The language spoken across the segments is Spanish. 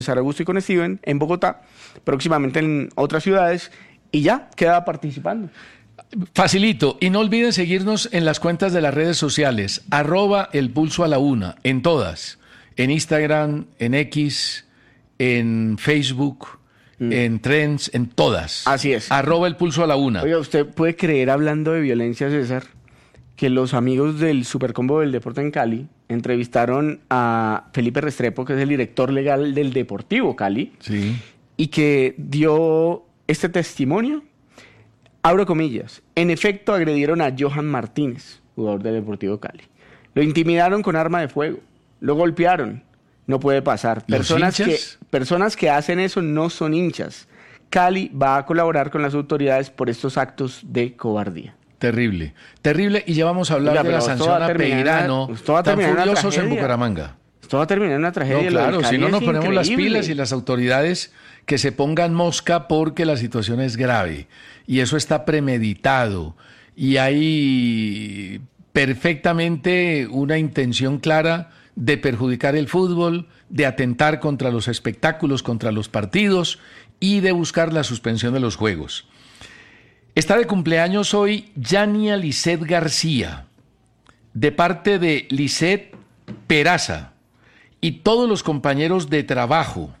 Sara Augusto y con Steven en Bogotá, próximamente en otras ciudades, y ya queda participando. Facilito, y no olviden seguirnos en las cuentas de las redes sociales, @elpulsoalauna, en todas, en Instagram, en X, en Facebook, en Trends, en todas. Así es. @elpulsoalauna. Oiga, ¿usted puede creer, hablando de violencia, César, que los amigos del Supercombo del Deporte en Cali entrevistaron a Felipe Restrepo, que es el director legal del Deportivo Cali, Sí. y que dio este testimonio? Abro comillas. En efecto, agredieron a Johan Martínez, jugador del Deportivo Cali. Lo intimidaron con arma de fuego. Lo golpearon. No puede pasar. Personas que hacen eso no son hinchas. Cali va a colaborar con las autoridades por estos actos de cobardía. Terrible, terrible, y ya vamos a hablar de la sanción a Peirano, tan furiosos en Bucaramanga. Esto va a terminar en una tragedia. No, claro, si no nos ponemos increíble. las pilas y las autoridades que se pongan mosca porque la situación es grave. Y eso está premeditado. Y hay perfectamente una intención clara de perjudicar el fútbol, de atentar contra los espectáculos, contra los partidos y de buscar la suspensión de los juegos. Está de cumpleaños hoy Yania Lisset García, de parte de Lisset Peraza y todos los compañeros de trabajo.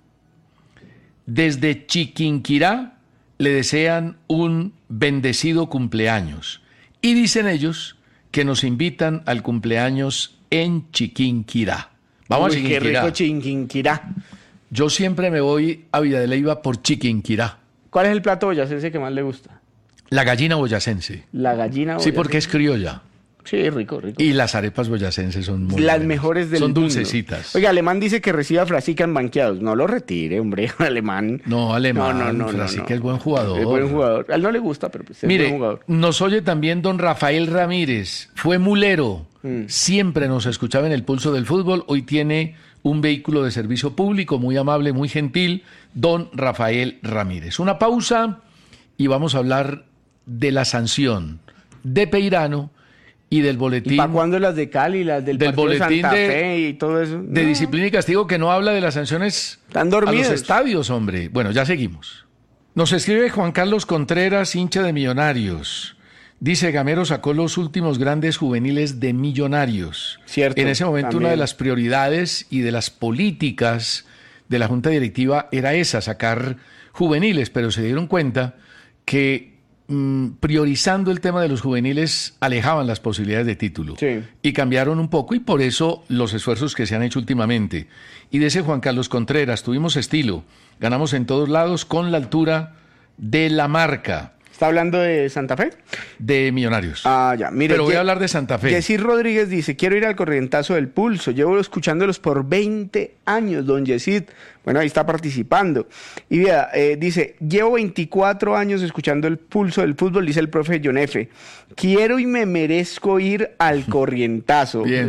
Desde Chiquinquirá le desean un bendecido cumpleaños. Y dicen ellos que nos invitan al cumpleaños en Chiquinquirá. Vamos a Chiquinquirá. Qué rico Chiquinquirá. Yo siempre me voy a Villa de Leyva por Chiquinquirá. ¿Cuál es el plato boyacense que más le gusta? La gallina boyacense. La gallina boyacense. Sí, porque es criolla. Sí, rico, rico. Y las arepas boyacenses son muy las buenas. mejores del mundo. Son dulcecitas. Oiga, Alemán dice que reciba a Frasica en banqueados. No lo retire, hombre, Alemán. No, Alemán. No. Frasica es buen jugador. Es buen jugador. A él no le gusta, pero pues es Mire, buen jugador. nos oye también don Rafael Ramírez. Fue mulero. Siempre nos escuchaba en el Pulso del Fútbol. Hoy tiene un vehículo de servicio público muy amable, muy gentil. Don Rafael Ramírez. Una pausa y vamos a hablar de la sanción de Peirano y del boletín. ¿Y para cuándo las de Cali, las del partido de Santa Fe y todo eso? De disciplina y castigo, que no habla de las sanciones Están a dormidos. los estadios, hombre. Bueno, ya seguimos. Nos escribe Juan Carlos Contreras, hincha de Millonarios. Dice, Gamero sacó los últimos grandes juveniles de Millonarios. Cierto, En ese momento también. una de las prioridades y de las políticas de la Junta Directiva era esa, sacar juveniles, pero se dieron cuenta que priorizando el tema de los juveniles alejaban las posibilidades de título. Sí. Y cambiaron un poco, y por eso los esfuerzos que se han hecho últimamente. Y de ese Juan Carlos Contreras, tuvimos estilo, ganamos en todos lados con la altura de la marca. ¿Está hablando de Santa Fe? De Millonarios. Ah, ya. Mire, Pero voy a hablar de Santa Fe. Yesir Rodríguez dice, quiero ir al corrientazo del Pulso. Llevo escuchándolos por 20 años, don Yesir. Bueno, ahí está participando. Y vea, dice, llevo 24 años escuchando el Pulso del Fútbol, dice el profe John F. Quiero y me merezco ir al corrientazo. Bien,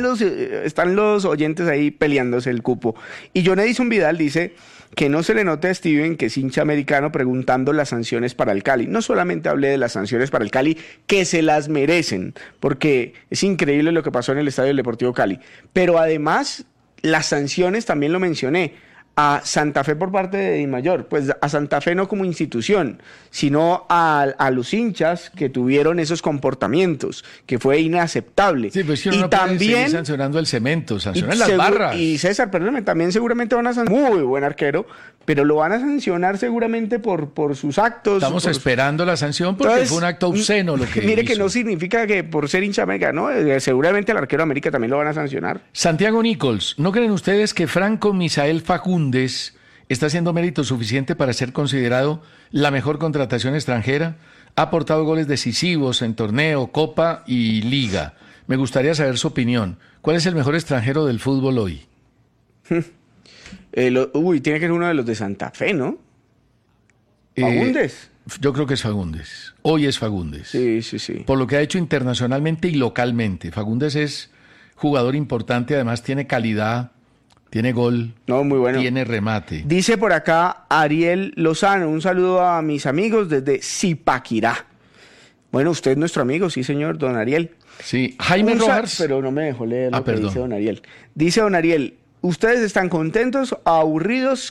están los oyentes ahí peleándose el cupo. Y John Edison Vidal dice que no se le note a Steven, que es hincha americano, preguntando las sanciones para el Cali. No solamente hablé de las sanciones para el Cali, que se las merecen, porque es increíble lo que pasó en el Estadio del Deportivo Cali. Pero además, las sanciones también lo mencioné. A Santa Fe por parte de Dimayor, pues a Santa Fe no como institución, sino a los hinchas que tuvieron esos comportamientos, que fue inaceptable. Sí, pues que uno y no puede también seguir sancionando el cemento, sancionan las barras. Y César, perdóname, también seguramente van a sancionar, muy buen arquero, pero lo van a sancionar seguramente por sus actos. Estamos esperando la sanción porque Entonces, fue un acto obsceno lo que Mire hizo. que no significa que por ser hincha América, ¿no? Seguramente al arquero América también lo van a sancionar. Santiago Nichols, ¿no creen ustedes que Franco Misael Fagundes está haciendo mérito suficiente para ser considerado la mejor contratación extranjera? Ha aportado goles decisivos en torneo, Copa y Liga. Me gustaría saber su opinión. ¿Cuál es el mejor extranjero del fútbol hoy? Tiene que ser uno de los de Santa Fe, ¿no? Fagundes. Yo creo que es Fagundes. Hoy es Fagundes. Sí. Por lo que ha hecho internacionalmente y localmente. Fagundes es jugador importante, además tiene calidad, tiene gol, No, muy bueno. tiene remate. Dice por acá Ariel Lozano, un saludo a mis amigos desde Zipaquirá. Bueno, usted es nuestro amigo, sí señor, don Ariel. Sí, Jaime Rojas. Pero no me dejó leer lo que perdón. dice don Ariel. Dice don Ariel, ¿ustedes están contentos, aburridos?